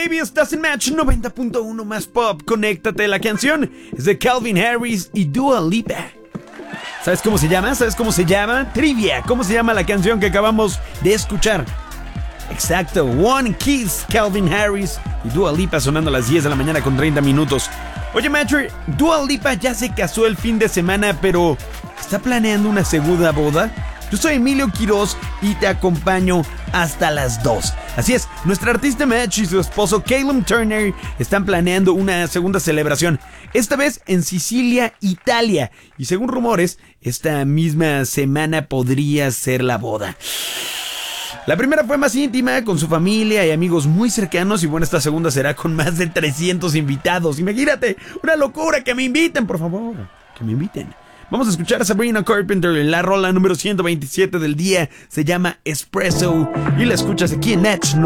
baby, estás en Match 90.1 más pop. Conéctate, la canción es de Calvin Harris y Dua Lipa. ¿Sabes cómo se llama? ¿Sabes cómo se llama? Trivia, ¿cómo se llama la canción que acabamos de escuchar? Exacto, One Kiss, Calvin Harris y Dua Lipa sonando a las 10 de la mañana con 30 minutos. Oye, Matcher, Dua Lipa ya se casó el fin de semana, pero ¿está planeando una segunda boda? Yo soy Emilio Quiroz y te acompaño hasta las 2. Así es, nuestra artista Match y su esposo Calum Turner están planeando una segunda celebración, esta vez en Sicilia, Italia. Y según rumores, esta misma semana podría ser la boda. La primera fue más íntima, con su familia y amigos muy cercanos, y bueno, esta segunda será con más de 300 invitados. Imagínate, una locura, que me inviten, por favor, que me inviten. Vamos a escuchar a Sabrina Carpenter en la rola número 127 del día, se llama Espresso, y la escuchas aquí en Match 90.1.